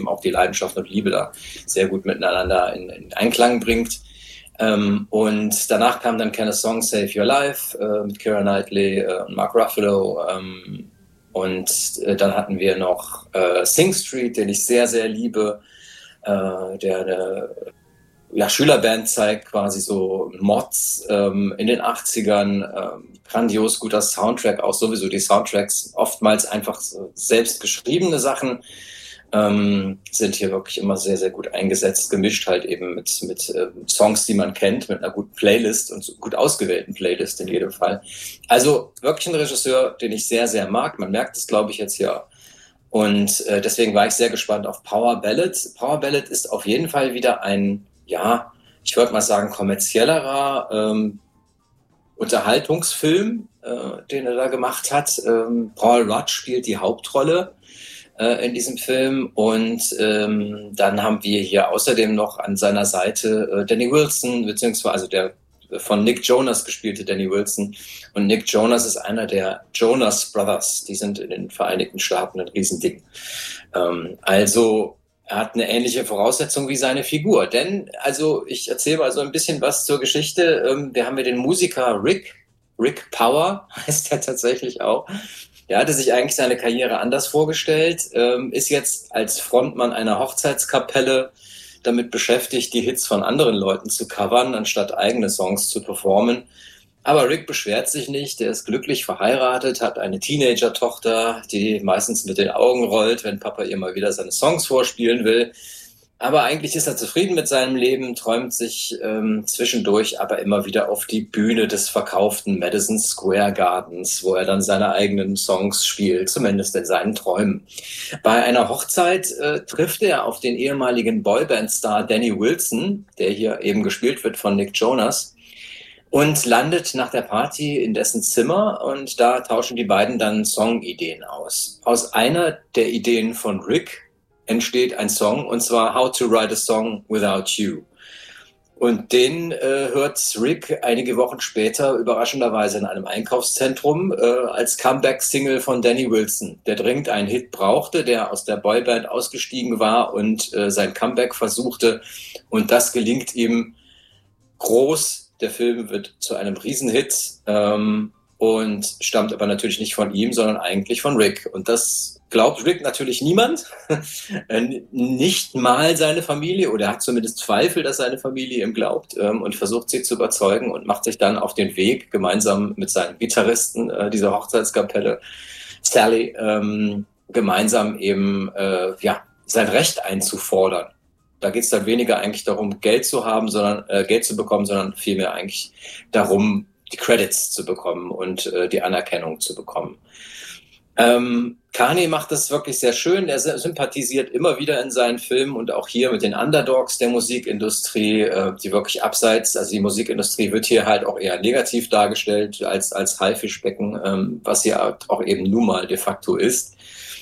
auch die Leidenschaft und Liebe da sehr gut miteinander in Einklang bringt. Und danach kam dann Can a Song Save Your Life mit Keira Knightley und Mark Ruffalo. Und dann hatten wir noch Sing Street, den ich sehr, sehr liebe, der eine Schülerband zeigt, quasi so Mods in den 80ern. Grandios guter Soundtrack, auch sowieso die Soundtracks, oftmals einfach selbst geschriebene Sachen, sind hier wirklich immer sehr, sehr gut eingesetzt, gemischt halt eben mit Songs, die man kennt, mit einer guten Playlist und so gut ausgewählten Playlist in jedem Fall. Also wirklich ein Regisseur, den ich sehr, sehr mag. Man merkt es, glaube ich, jetzt ja. Und deswegen war ich sehr gespannt auf Power Ballad. Power Ballad ist auf jeden Fall wieder ein, ja, ich würde mal sagen, kommerzieller Unterhaltungsfilm, den er da gemacht hat. Paul Rudd spielt die Hauptrolle in diesem Film, und dann haben wir hier außerdem noch an seiner Seite Danny Wilson, beziehungsweise also der von Nick Jonas gespielte Danny Wilson. Und Nick Jonas ist einer der Jonas Brothers. Die sind in den Vereinigten Staaten ein Riesending. Also er hat eine ähnliche Voraussetzung wie seine Figur. Denn, also ich erzähle mal so ein bisschen was zur Geschichte. Wir haben hier den Musiker Rick Power, heißt er tatsächlich auch. Er hatte sich eigentlich seine Karriere anders vorgestellt, ist jetzt als Frontmann einer Hochzeitskapelle damit beschäftigt, die Hits von anderen Leuten zu covern, anstatt eigene Songs zu performen. Aber Rick beschwert sich nicht, er ist glücklich verheiratet, hat eine Teenager-Tochter, die meistens mit den Augen rollt, wenn Papa ihr mal wieder seine Songs vorspielen will. Aber eigentlich ist er zufrieden mit seinem Leben, träumt sich zwischendurch aber immer wieder auf die Bühne des verkauften Madison Square Gardens, wo er dann seine eigenen Songs spielt, zumindest in seinen Träumen. Bei einer Hochzeit trifft er auf den ehemaligen Boyband-Star Danny Wilson, der hier eben gespielt wird von Nick Jonas, und landet nach der Party in dessen Zimmer, und da tauschen die beiden dann Songideen aus. Aus einer der Ideen von Rick entsteht ein Song, und zwar How to Write a Song Without You. Und den hört Rick einige Wochen später überraschenderweise in einem Einkaufszentrum als Comeback-Single von Danny Wilson, der dringend einen Hit brauchte, der aus der Boyband ausgestiegen war und sein Comeback versuchte. Und das gelingt ihm groß. Der Film wird zu einem Riesenhit und stammt aber natürlich nicht von ihm, sondern eigentlich von Rick. Und das glaubt Rick natürlich niemand, nicht mal seine Familie, oder er hat zumindest Zweifel, dass seine Familie ihm glaubt, und versucht sie zu überzeugen und macht sich dann auf den Weg, gemeinsam mit seinem Gitarristen dieser Hochzeitskapelle, Sally, gemeinsam eben sein Recht einzufordern. Da geht es dann weniger eigentlich darum, Geld zu bekommen, sondern vielmehr eigentlich darum, die Credits zu bekommen und die Anerkennung zu bekommen. Carney macht das wirklich sehr schön. Er sympathisiert immer wieder in seinen Filmen und auch hier mit den Underdogs der Musikindustrie, die wirklich abseits, also die Musikindustrie wird hier halt auch eher negativ dargestellt als Haifischbecken, was sie auch eben nun mal de facto ist.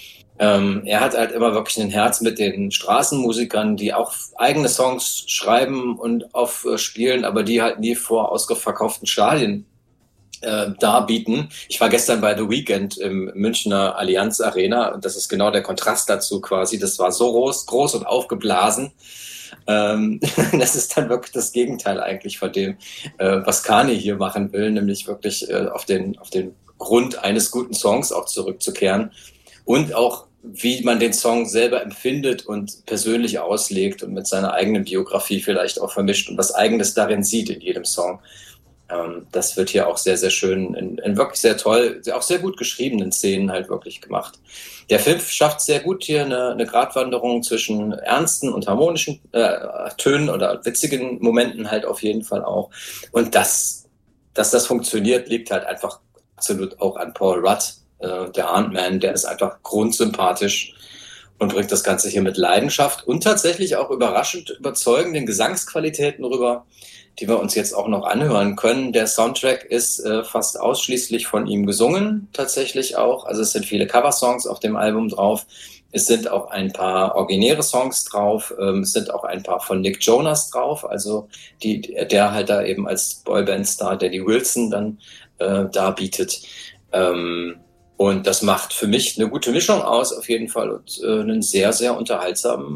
Er hat halt immer wirklich ein Herz mit den Straßenmusikern, die auch eigene Songs schreiben und aufspielen, aber die halt nie vor ausverkauften Stadien darbieten. Ich war gestern bei The Weeknd im Münchner Allianz Arena, und das ist genau der Kontrast dazu quasi. Das war so groß und aufgeblasen. Das ist dann wirklich das Gegenteil eigentlich von dem, was Carney hier machen will, nämlich wirklich auf den Grund eines guten Songs auch zurückzukehren und auch wie man den Song selber empfindet und persönlich auslegt und mit seiner eigenen Biografie vielleicht auch vermischt und was Eigenes darin sieht in jedem Song. Das wird hier auch sehr, sehr schön in wirklich sehr toll, auch sehr gut geschriebenen Szenen halt wirklich gemacht. Der Film schafft sehr gut hier eine Gratwanderung zwischen ernsten und harmonischen Tönen oder witzigen Momenten halt auf jeden Fall auch. Und dass das funktioniert, liegt halt einfach absolut auch an Paul Rudd, der Ant-Man, der ist einfach grundsympathisch und bringt das Ganze hier mit Leidenschaft und tatsächlich auch überraschend überzeugenden Gesangsqualitäten rüber, die wir uns jetzt auch noch anhören können. Der Soundtrack ist fast ausschließlich von ihm gesungen, tatsächlich auch. Also es sind viele Coversongs auf dem Album drauf. Es sind auch ein paar originäre Songs drauf. Es sind auch ein paar von Nick Jonas drauf, also der halt da eben als Boyband-Star Danny Wilson dann darbietet. Und das macht für mich eine gute Mischung aus, auf jeden Fall, und einen sehr, sehr unterhaltsamen